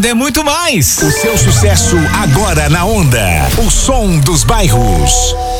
Onda é muito mais. O seu sucesso agora na Onda. O som dos bairros.